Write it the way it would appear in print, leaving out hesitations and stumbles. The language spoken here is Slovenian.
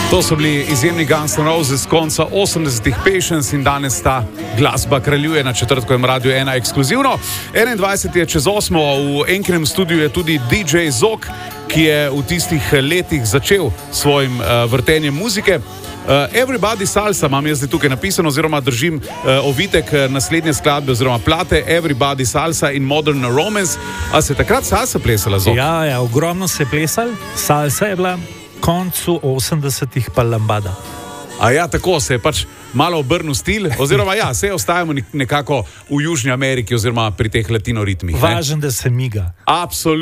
To so bili izjemni Guns N' Roses z konca 80-ih, Patience, in danes ta glasba kraljuje na četrtkovem Radiu 1 ekskluzivno. 21 je čez 8, v enkinem studiu je tudi DJ Zok, ki je v tistih letih začel svojim vrtenjem muzike. Everybody Salsa imam jaz zdaj tukaj napisano, oziroma držim ovitek naslednje skladbe oziroma plate Everybody Salsa in Modern Romance. A se takrat salsa plesala, Zok? Ja, ogromno se je plesal, salsa je bila koncu 80-ih pa lambada. A ja, tako se je pač malo obrnil stil, oziroma ja, se ostajamo nekako v Južni Ameriki oziroma pri teh latino ritmih. Važno, da se miga. Absolutno.